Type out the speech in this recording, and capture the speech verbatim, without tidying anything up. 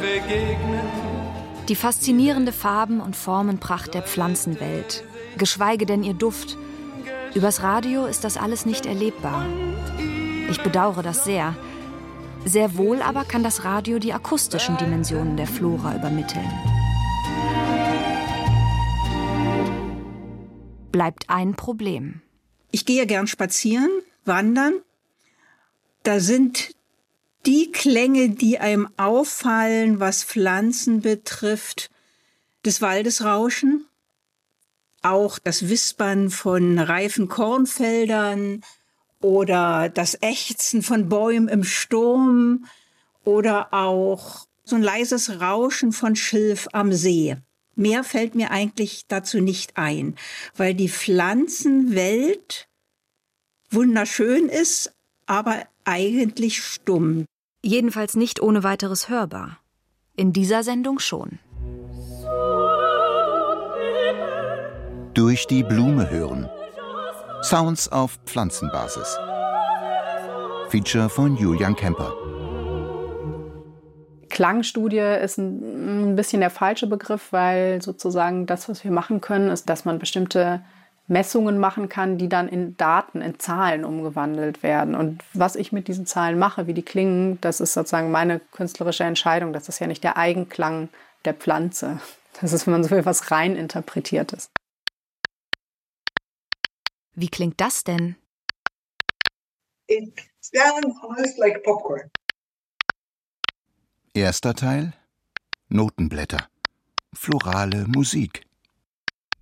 Die faszinierende Farben- und Formenpracht der Pflanzenwelt, geschweige denn ihr Duft. Übers Radio ist das alles nicht erlebbar. Ich bedauere das sehr. Sehr wohl aber kann das Radio die akustischen Dimensionen der Flora übermitteln. Bleibt ein Problem. Ich gehe gern spazieren, wandern. Da sind die Klänge, die einem auffallen, was Pflanzen betrifft, des Waldes Rauschen, auch das Wispern von reifen Kornfeldern oder das Ächzen von Bäumen im Sturm oder auch so ein leises Rauschen von Schilf am See. Mehr fällt mir eigentlich dazu nicht ein, weil die Pflanzenwelt wunderschön ist, aber eigentlich stumm. Jedenfalls nicht ohne weiteres hörbar. In dieser Sendung schon. Durch die Blume hören. Sounds auf Pflanzenbasis. Feature von Julian Kemper. Klangstudie ist ein, ein bisschen der falsche Begriff, weil sozusagen das, was wir machen können, ist, dass man bestimmte Messungen machen kann, die dann in Daten, in Zahlen umgewandelt werden. Und was ich mit diesen Zahlen mache, wie die klingen, das ist sozusagen meine künstlerische Entscheidung. Das ist ja nicht der Eigenklang der Pflanze. Das ist, wenn man so will, was rein interpretiertes. Wie klingt das denn? It sounds almost like popcorn. Erster Teil: Notenblätter. Florale Musik.